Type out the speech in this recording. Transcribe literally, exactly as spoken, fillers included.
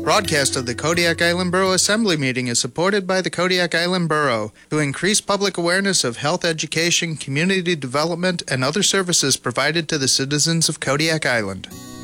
Broadcast of the Kodiak Island Borough Assembly meeting is supported by the Kodiak Island Borough to increase public awareness of health education, community development, and other services provided to the citizens of Kodiak Island.